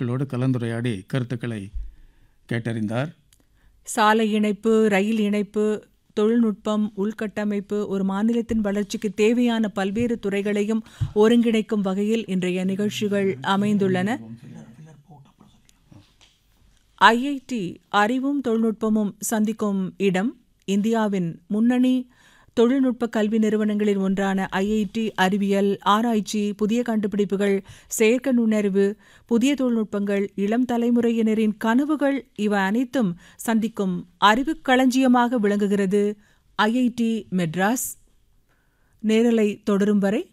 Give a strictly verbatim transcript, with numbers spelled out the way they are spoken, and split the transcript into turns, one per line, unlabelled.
குழுக்களோடு கலந்துரையாடி கருத்துக்களை கேட்டறிந்தார்.
சாலை இணைப்பு, ரயில் இணைப்பு, தொழில்நுட்பம், உள்கட்டமைப்பு ஒரு மாநிலத்தின் வளர்ச்சிக்கு தேவையான பல்வேறு துறைகளையும் ஒருங்கிணைக்கும் வகையில் இன்றைய நிகழ்ச்சிகள் அமைந்துள்ளன. ஐஐடி அறிவும் தொழில்நுட்பமும் சந்திக்கும் இடம். இந்தியாவின் முன்னணி தொழில்நுட்ப கல்வி நிறுவனங்களில் ஒன்றான ஐஐடி அறிவியல், ஆராய்ச்சி, புதிய கண்டுபிடிப்புகள், செயற்கை நுண்ணறிவு, புதிய தொழில்நுட்பங்கள், இளம் தலைமுறையினரின் கனவுகள் இவை அனைத்தும் சந்திக்கும் அறிவு களஞ்சியமாக விளங்குகிறது ஐஐடி மெட்ராஸ். நேரலை தொடரும் வரை